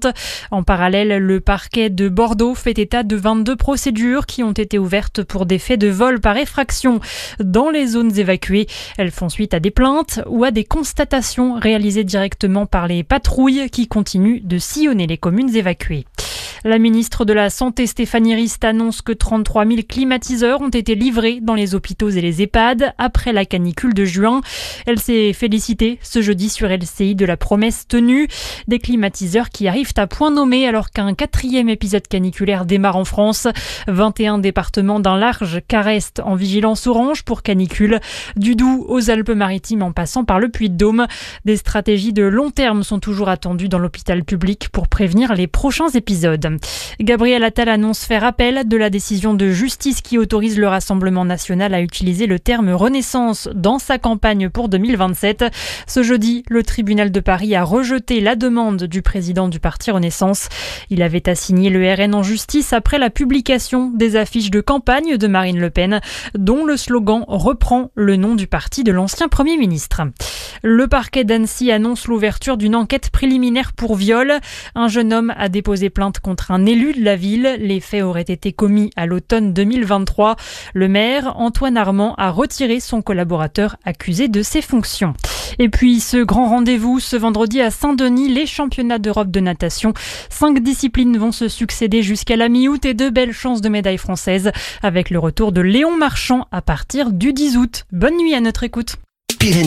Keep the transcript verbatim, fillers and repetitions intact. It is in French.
plainte. En parallèle, le parquet de Bordeaux fait état de vingt-deux procédures qui ont été ouvertes pour des faits de vol par effraction dans les zones évacuées. Elles font suite à des plaintes ou à des constatations réalisées directement par les patrouilles qui continuent de sillonner les communes évacuées. La ministre de la Santé Stéphanie Rist annonce que trente-trois mille climatiseurs ont été livrés dans les hôpitaux et les EHPAD après la canicule de juin. Elle s'est félicitée ce jeudi sur L C I de la promesse tenue. Des climatiseurs qui arrivent à point nommé alors qu'un quatrième épisode caniculaire démarre en France. vingt et un départements d'un large cas restent en vigilance orange pour canicule, du Doubs aux Alpes-Maritimes en passant par le Puy-de-Dôme. Des stratégies de long terme sont toujours attendues dans l'hôpital public pour prévenir les prochains épisodes. Gabriel Attal annonce faire appel de la décision de justice qui autorise le Rassemblement national à utiliser le terme Renaissance dans sa campagne pour deux mille vingt-sept. Ce jeudi, le tribunal de Paris a rejeté la demande du président du parti Renaissance. Il avait assigné le R N en justice après la publication des affiches de campagne de Marine Le Pen, dont le slogan reprend le nom du parti de l'ancien Premier ministre. Le parquet d'Annecy annonce l'ouverture d'une enquête préliminaire pour viol. Un jeune homme a déposé plainte contre un élu de la ville. Les faits auraient été commis à l'automne deux mille vingt-trois. Le maire, Antoine Armand, a retiré son collaborateur accusé de ses fonctions. Et puis ce grand rendez-vous ce vendredi à Saint-Denis, les championnats d'Europe de natation. Cinq disciplines vont se succéder jusqu'à la mi-août et de belles chances de médailles françaises avec le retour de Léon Marchand à partir du dix août. Bonne nuit à notre écoute.